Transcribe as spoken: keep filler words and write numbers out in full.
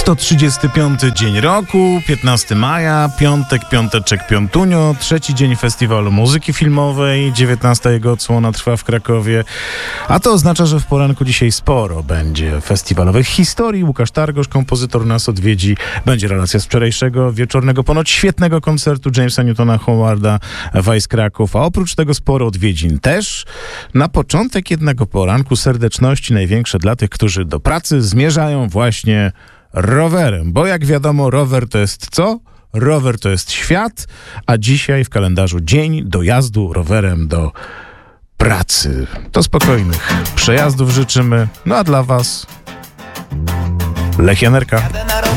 sto trzydziesty piąty dzień roku, piętnastego maja, piątek, piąteczek, piątunio, trzeci dzień Festiwalu Muzyki Filmowej, dziewiętnasta jego odsłona trwa w Krakowie, a to oznacza, że w poranku dzisiaj sporo będzie festiwalowych historii. Łukasz Targosz, kompozytor, nas odwiedzi, będzie relacja z wczorajszego wieczornego, ponoć świetnego koncertu Jamesa Newtona Howarda w Ice Kraków, a oprócz tego sporo odwiedzin też. Na początek jednego poranku serdeczności największe dla tych, którzy do pracy zmierzają właśnie rowerem, bo jak wiadomo, rower to jest co? Rower to jest świat, a dzisiaj w kalendarzu dzień dojazdu rowerem do pracy. To spokojnych przejazdów życzymy, no a dla was Lech Janerka.